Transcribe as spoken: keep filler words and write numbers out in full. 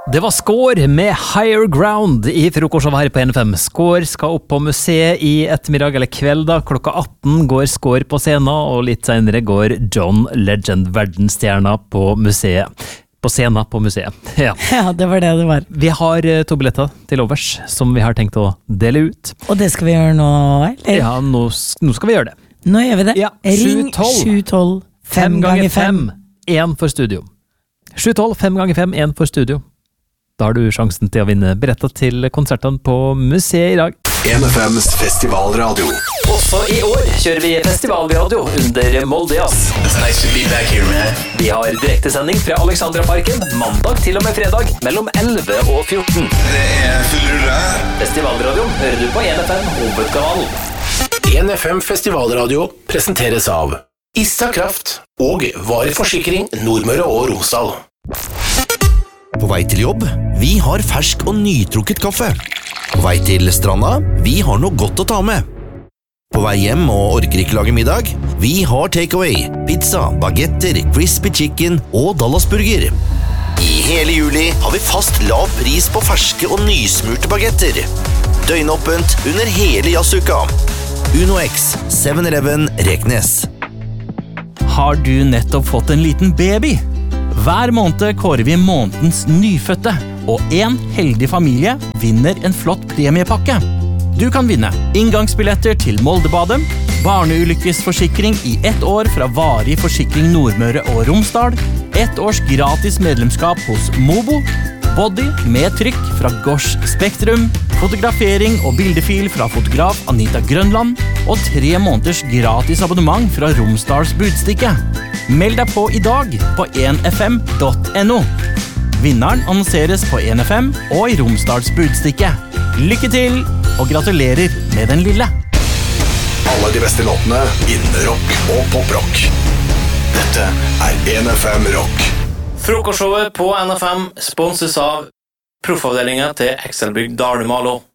Det var Skår med Higher Ground i frokostshowet her på N F M. Skår skal opp på museet i ettermiddag eller kveld da. Klokka atten går Skår på scenen, og litt senere går John Legend, verdensstjerna på museet. På scenen på museet. Ja. Ja, det var det det var. Vi har to billetter til overs, som vi har tenkt å dele ut. Og det skal vi gjøre nå, eller? Ja, nå, nå skal vi gjøre det. Nå gjør vi det. Ja, Ring sju tolv fem ganger fem. En for studio. sju tolv fem ganger fem, en for studio. Da har du sjansen til å vinne billetter til konsertene på museet i dag. N F M's festivalradio. Også i år kjører vi festivalradio under Moldejazz. It's nice to be back here, man. Vi har direktesending fra Alexandraparken mandag til og med fredag mellom elleve og fjorten. Det er full rulle. Festivalradio hører du på N F M hovedkanalen. N F M Festivalradio presenteres av Issa Kraft og Vari Forsikring Nordmøre og Romsdal. På vei til jobb, vi har fersk og nytrukket kaffe. På vei til stranda, vi har noe godt å ta med. På vei hjem og orker ikke lage middag, vi har takeaway, pizza, bagetter, crispy chicken og Dallasburger. I hele juli har vi fast lav pris på ferske og nysmurte bagetter. Døgnåpent under hele jazzuka. Uno X, seven eleven Reknes. Har du nettopp fått en liten baby? Hver måned kårer vi månedens nyfødte, og en heldig familie vinner en flott premiepakke. Du kan vinne inngangsbilletter til Moldebadet, barneulykkesforsikring i ett år fra Vari Forsikring Nordmøre og Romsdal, ett års gratis medlemskap hos Mobo, body med trykk fra Gosh Spektrum, fotografering og bildefil fra fotograf Anita Grønland, og tre måneders gratis abonnement fra Romsdals Budstikke. Meld deg på i dag på en f m punktum n o. Vinneren annonseres på en f m og i Romsdals Budstikke. Lykke til, og gratulerer med den lille. Alle de beste låtene innen rock og poprock. Dette er N F M Rock. Frokostshowet på N F M sponses av proffavdelingen til Excelbygg Dalumalo.